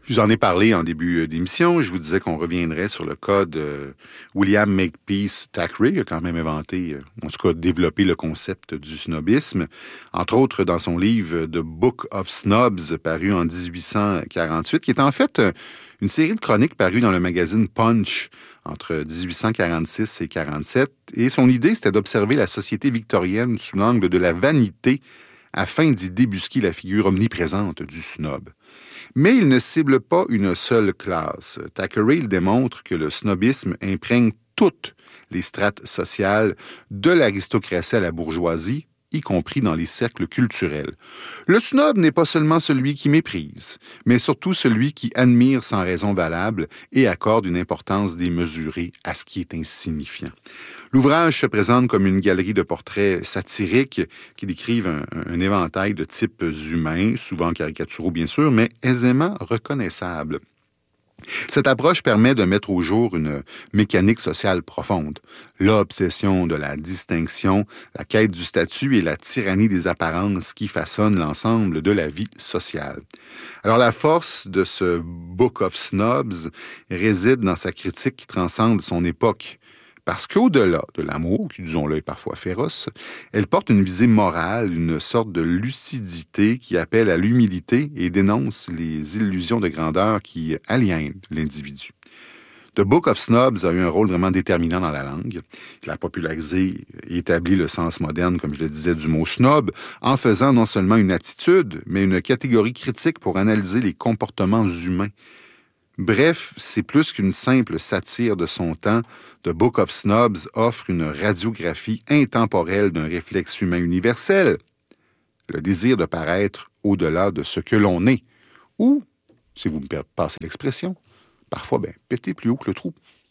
Je vous en ai parlé en début d'émission. Je vous disais qu'on reviendrait sur le cas de William Makepeace Thackeray, qui a quand même inventé, en tout cas développé le concept du snobisme. Entre autres, dans son livre The Book of Snobs, paru en 1848, qui est en fait une série de chroniques parues dans le magazine Punch entre 1846 et 47. Et son idée, c'était d'observer la société victorienne sous l'angle de la vanité afin d'y débusquer la figure omniprésente du snob. Mais il ne cible pas une seule classe. Thackeray il démontre que le snobisme imprègne toutes les strates sociales, de l'aristocratie à la bourgeoisie, y compris dans les cercles culturels. Le snob n'est pas seulement celui qui méprise, mais surtout celui qui admire sans raison valable et accorde une importance démesurée à ce qui est insignifiant. L'ouvrage se présente comme une galerie de portraits satiriques qui décrivent un éventail de types humains, souvent caricaturaux bien sûr, mais aisément reconnaissables. Cette approche permet de mettre au jour une mécanique sociale profonde. L'obsession de la distinction, la quête du statut et la tyrannie des apparences qui façonnent l'ensemble de la vie sociale. Alors la force de ce Book of Snobs réside dans sa critique qui transcende son époque. Parce qu'au-delà de l'amour, qui, disons-le, est parfois féroce, elle porte une visée morale, une sorte de lucidité qui appelle à l'humilité et dénonce les illusions de grandeur qui aliènent l'individu. The Book of Snobs a eu un rôle vraiment déterminant dans la langue. Il a popularisé et établi le sens moderne, comme je le disais, du mot snob, en faisant non seulement une attitude, mais une catégorie critique pour analyser les comportements humains. Bref, c'est plus qu'une simple satire de son temps. The Book of Snobs offre une radiographie intemporelle d'un réflexe humain universel, le désir de paraître au-delà de ce que l'on est, ou, si vous me passez l'expression, parfois, péter plus haut que le trou.